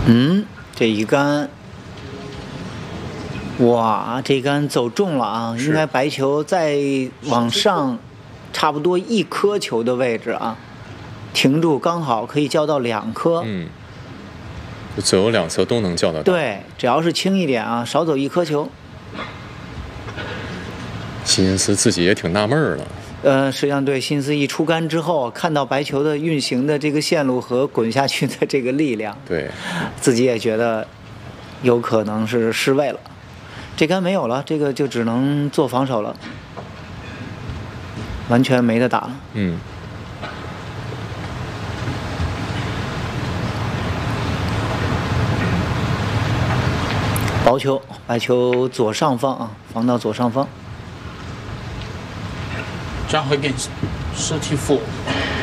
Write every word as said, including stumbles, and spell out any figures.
嗯，这一杆，哇，这杆走中了啊！应该白球再往上，差不多一颗球的位置啊，停住刚好可以叫到两颗。 嗯，左右两侧都能叫得到。 对，只要是轻一点啊，少走一颗球。 辛斯自己也挺纳闷儿的。 呃，实际上对，辛斯一出杆之后，看到白球的运行的这个线路和滚下去的这个力量， 对， 自己也觉得有可能是失位了。这杆没有了，这个就只能做防守了，完全没得打了。 嗯。 薄球，白球左上方啊，防到左上方。 John Higgins, thirty-four.